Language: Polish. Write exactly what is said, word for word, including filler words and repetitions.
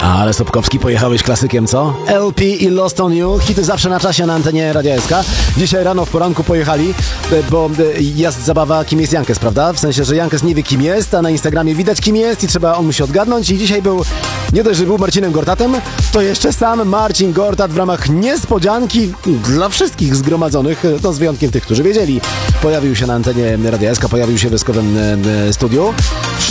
Ale Sobkowski, pojechałeś klasykiem, co? L P i Lost on You, hity zawsze na czasie na antenie Radia S K. Dzisiaj rano w poranku pojechali, bo jest zabawa kim jest Jankes, prawda? W sensie, że Jankes nie wie kim jest, a na Instagramie widać kim jest i trzeba, on musi odgadnąć. I dzisiaj był, nie dość, że był Marcinem Gortatem, to jeszcze sam Marcin Gortat w ramach niespodzianki dla wszystkich zgromadzonych, no z wyjątkiem tych, którzy wiedzieli. Pojawił się na antenie Radia S K, pojawił się w Wyskowym Studiu.